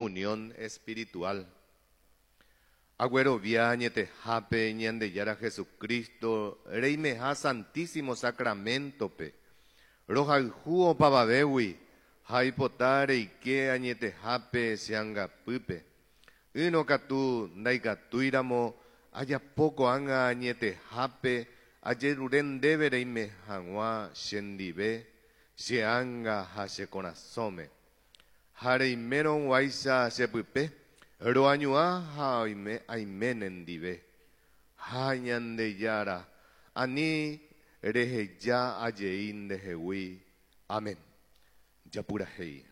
comunión espiritual. Agüero viañete jape ñande yara Jesucristo, reimeja santísimo sacramento pe. Roja juo pavabewi, haipotare ike añete jape seanga pupe. Uno katu naikatuiramo, haya poco anga añete jape, ayeruren debe reimejangua shendibe, seanga hase corazome. Hareimeron waisa sepupe, roañua haime aimenendibe. Hañande yara, ani reheya ayein de hewi. Amén. Yapura hei.